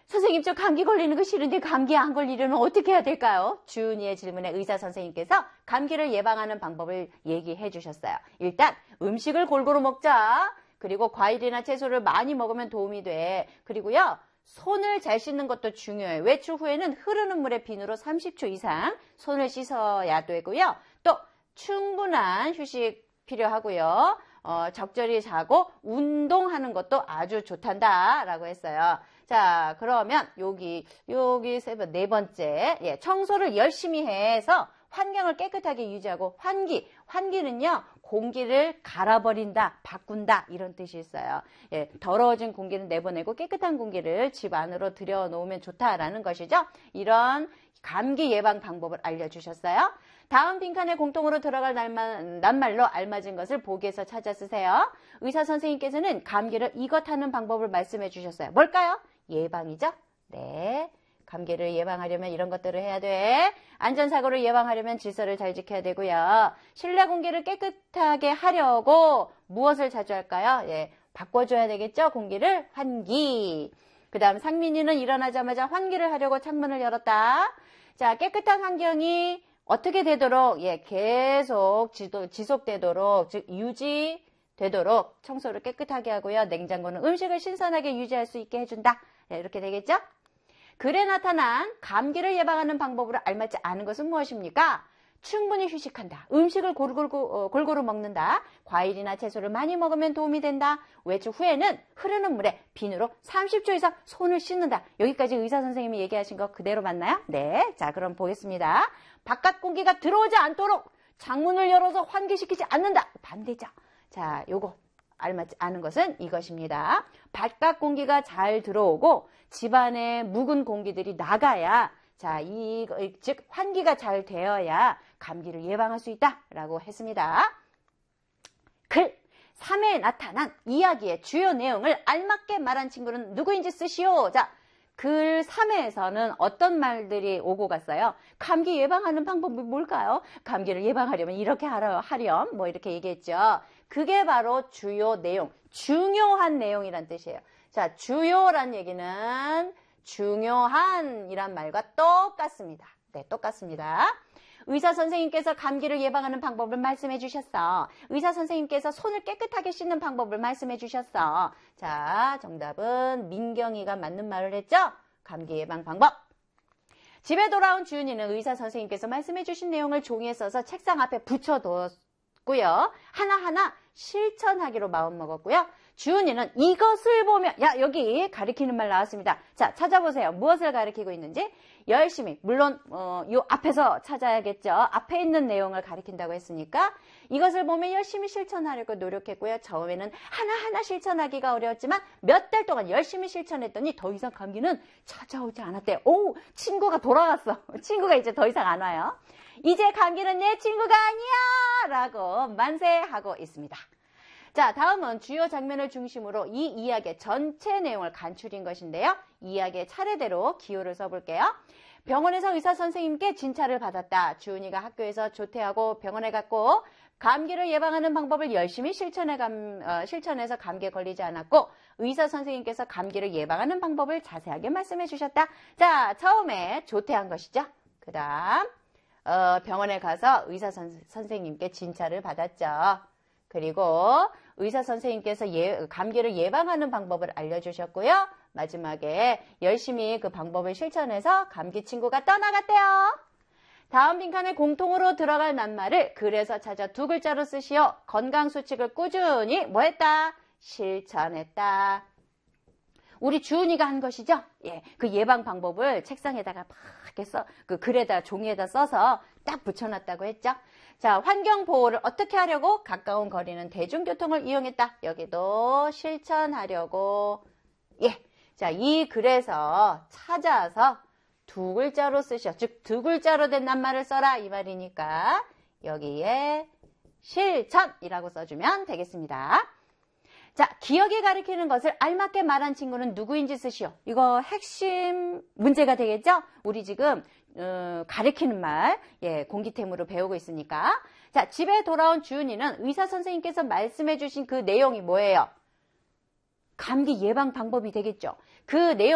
선생님, 저 감기 걸리는 거 싫은데 감기 안 걸리려면 어떻게 해야 될까요? 주은이의 질문에 의사 선생님께서 감기를 예방하는 방법을 얘기해 주셨어요. 일단 음식을 골고루 먹자. 그리고 과일이나 채소를 많이 먹으면 도움이 돼. 그리고요, 손을 잘 씻는 것도 중요해요. 외출 후에는 흐르는 물에 비누로 30초 이상 손을 씻어야 되고요. 또 충분한 휴식 필요하고요. 적절히 자고 운동하는 것도 아주 좋단다라고 했어요. 자, 그러면 여기 네 번째, 예, 청소를 열심히 해서 환경을 깨끗하게 유지하고 환기는요, 공기를 갈아버린다, 바꾼다 이런 뜻이 있어요. 예, 더러워진 공기는 내보내고 깨끗한 공기를 집 안으로 들여놓으면 좋다라는 것이죠. 이런 감기 예방 방법을 알려주셨어요. 다음 빈칸에 공통으로 들어갈 낱말로 알맞은 것을 보기에서 찾아 쓰세요. 의사 선생님께서는 감기를 이것하는 방법을 말씀해 주셨어요. 뭘까요? 예방이죠? 네. 감기를 예방하려면 이런 것들을 해야 돼. 안전사고를 예방하려면 질서를 잘 지켜야 되고요. 실내 공기를 깨끗하게 하려고 무엇을 자주 할까요? 예, 바꿔줘야 되겠죠? 공기를 환기. 그 다음 상민이는 일어나자마자 환기를 하려고 창문을 열었다. 자, 깨끗한 환경이 어떻게 되도록, 예, 계속 지속되도록, 즉 유지되도록 청소를 깨끗하게 하고요. 냉장고는 음식을 신선하게 유지할 수 있게 해준다. 네, 이렇게 되겠죠? 글에 나타난 감기를 예방하는 방법으로 알맞지 않은 것은 무엇입니까? 충분히 휴식한다. 음식을 골고루 먹는다. 과일이나 채소를 많이 먹으면 도움이 된다. 외출 후에는 흐르는 물에 비누로 30초 이상 손을 씻는다. 여기까지 의사 선생님이 얘기하신 거 그대로 맞나요? 네. 자, 그럼 보겠습니다. 바깥 공기가 들어오지 않도록 창문을 열어서 환기시키지 않는다. 반대죠. 자, 요거 알맞지 않은 것은 이것입니다. 바깥 공기가 잘 들어오고 집안의 묵은 공기들이 나가야, 자, 즉 환기가 잘 되어야 감기를 예방할 수 있다라고 했습니다. 글 3회에 나타난 이야기의 주요 내용을 알맞게 말한 친구는 누구인지 쓰시오. 자, 글 3회에서는 어떤 말들이 오고 갔어요? 감기 예방하는 방법이 뭘까요? 감기를 예방하려면 이렇게 하렴, 뭐 이렇게 얘기했죠. 그게 바로 주요 내용, 중요한 내용이란 뜻이에요. 자, 주요란 얘기는 중요한이란 말과 똑같습니다. 네, 똑같습니다. 의사 선생님께서 감기를 예방하는 방법을 말씀해 주셨어. 의사 선생님께서 손을 깨끗하게 씻는 방법을 말씀해 주셨어. 자, 정답은 민경이가 맞는 말을 했죠? 감기 예방 방법. 집에 돌아온 주은이는 의사 선생님께서 말씀해 주신 내용을 종이에 써서 책상 앞에 붙여뒀고요. 하나하나 실천하기로 마음먹었고요. 주은이는 이것을 보면, 야, 여기 가리키는 말 나왔습니다. 자, 찾아보세요. 무엇을 가리키고 있는지. 열심히, 물론 요 앞에서 찾아야겠죠. 앞에 있는 내용을 가리킨다고 했으니까 이것을 보면 열심히 실천하려고 노력했고요. 처음에는 하나하나 실천하기가 어려웠지만 몇 달 동안 열심히 실천했더니 더 이상 감기는 찾아오지 않았대요. 오, 친구가 돌아갔어. 친구가 이제 더 이상 안 와요. 이제 감기는 내 친구가 아니야! 라고 만세하고 있습니다. 자, 다음은 주요 장면을 중심으로 이 이야기의 전체 내용을 간추린 것인데요. 이야기의 차례대로 기호를 써볼게요. 병원에서 의사 선생님께 진찰을 받았다. 주은이가 학교에서 조퇴하고 병원에 갔고 감기를 예방하는 방법을 열심히 실천해서 감기에 걸리지 않았고 의사 선생님께서 감기를 예방하는 방법을 자세하게 말씀해 주셨다. 자, 처음에 조퇴한 것이죠. 그 다음 병원에 가서 의사 선생님께 진찰을 받았죠. 그리고 의사 선생님께서 감기를 예방하는 방법을 알려주셨고요. 마지막에 열심히 그 방법을 실천해서 감기 친구가 떠나갔대요. 다음 빈칸에 공통으로 들어갈 낱말을 글에서 찾아 두 글자로 쓰시오. 건강수칙을 꾸준히 뭐 했다? 실천했다. 우리 주은이가 한 것이죠? 예, 그 예방 방법을 책상에다가 막 해서 그 글에다 종이에다 써서 딱 붙여놨다고 했죠? 자, 환경 보호를 어떻게 하려고? 가까운 거리는 대중교통을 이용했다. 여기도 실천하려고. 예, 자, 이 글에서 찾아서 두 글자로 쓰셔. 즉, 두 글자로 된 낱말을 써라 이 말이니까 여기에 실천이라고 써주면 되겠습니다. 자, 기억이 가리키는 것을 알맞게 말한 친구는 누구인지 쓰시오. 이거 핵심 문제가 되겠죠? 우리 지금 가리키는 말, 예, 공기템으로 배우고 있으니까. 자, 집에 돌아온 주은이는 의사 선생님께서 말씀해 주신 그 내용이 뭐예요? 감기 예방 방법이 되겠죠. 그 내용